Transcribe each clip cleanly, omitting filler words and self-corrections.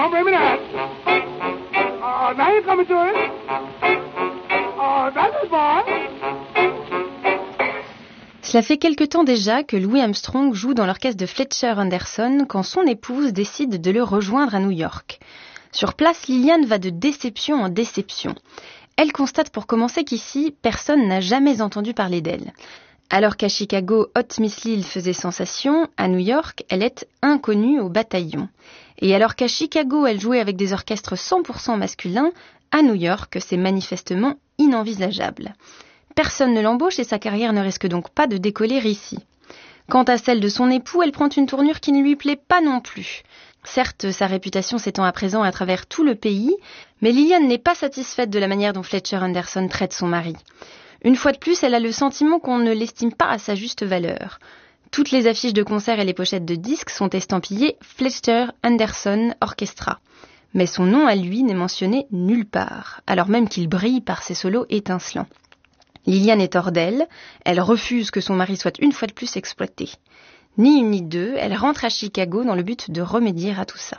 Cela fait quelque temps déjà que Louis Armstrong joue dans l'orchestre de Fletcher Henderson quand son épouse décide de le rejoindre à New York. Sur place, Lillian va de déception en déception. Elle constate pour commencer qu'ici, personne n'a jamais entendu parler d'elle. Alors qu'à Chicago, Hot Miss Lil faisait sensation, à New York, elle est inconnue au bataillon. Et alors qu'à Chicago, elle jouait avec des orchestres 100% masculins, à New York, c'est manifestement inenvisageable. Personne ne l'embauche et sa carrière ne risque donc pas de décoller ici. Quant à celle de son époux, elle prend une tournure qui ne lui plaît pas non plus. Certes, sa réputation s'étend à présent à travers tout le pays, mais Lillian n'est pas satisfaite de la manière dont Fletcher Henderson traite son mari. Une fois de plus, elle a le sentiment qu'on ne l'estime pas à sa juste valeur. Toutes les affiches de concerts et les pochettes de disques sont estampillées Fletcher Henderson Orchestra. Mais son nom à lui n'est mentionné nulle part, alors même qu'il brille par ses solos étincelants. Lillian est hors d'elle, elle refuse que son mari soit une fois de plus exploité. Ni une ni deux, elle rentre à Chicago dans le but de remédier à tout ça.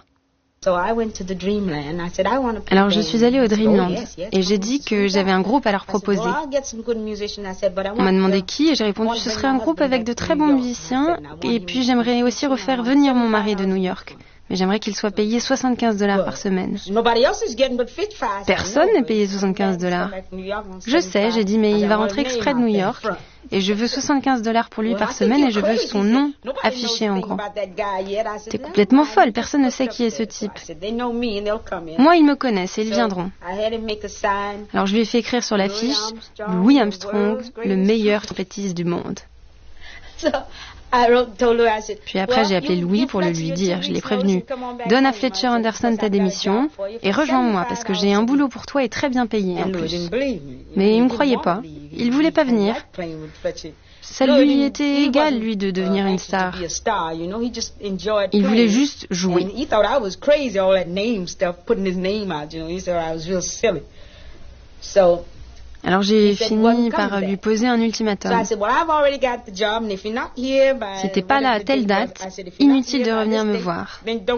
Alors je suis allée au Dreamland et j'ai dit que j'avais un groupe à leur proposer. On m'a demandé qui et j'ai répondu ce serait un groupe avec de très bons musiciens et puis j'aimerais aussi refaire venir mon mari de New York. Mais j'aimerais qu'il soit payé $75 par semaine. Personne n'est payé $75. Je sais, j'ai dit, mais il va rentrer exprès de New York et je veux $75 pour lui par semaine et je veux son nom affiché en grand. T'es complètement folle, personne ne sait qui est ce type. Moi, ils me connaissent et ils viendront. Alors je lui ai fait écrire sur l'affiche Louis Armstrong, le meilleur trompettiste du monde. Puis après, j'ai appelé Louis pour le lui dire. Je l'ai prévenu. Donne à Fletcher Henderson ta démission et rejoins-moi parce que j'ai un boulot pour toi et très bien payé en plus. Mais il ne me croyait pas. Il ne voulait pas venir. Ça lui était égal, lui, de devenir une star. Il voulait juste jouer. Alors j'ai fini par lui poser un ultimatum. Si t'es pas là à telle date, inutile de revenir me voir.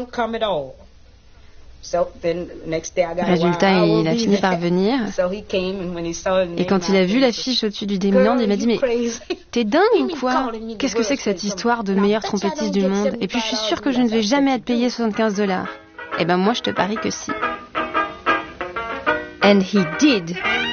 Résultat, il a fini par venir. Et quand il a vu l'affiche au-dessus du Dreamland, il m'a dit « Mais t'es dingue ou quoi? Qu'est-ce que c'est que cette histoire de meilleur trompettiste du monde? Et puis je suis sûre que je ne vais jamais être payé $75. » Eh ben moi je te parie que si. And he did.